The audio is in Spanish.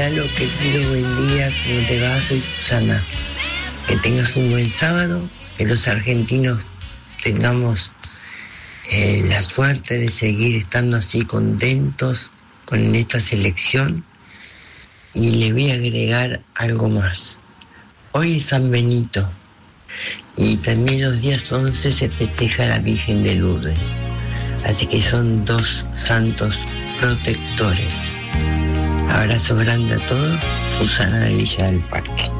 Lalo, querido, buen día, ¿cómo te va? Soy Susana. Que tengas un buen sábado, que los argentinos tengamos la suerte de seguir estando así contentos con esta selección. Y le voy a agregar algo más. Hoy es San Benito y también los días 11 se festeja la Virgen de Lourdes. Así que son dos santos protectores. Abrazo grande a todos, Susana de Villa del Parque.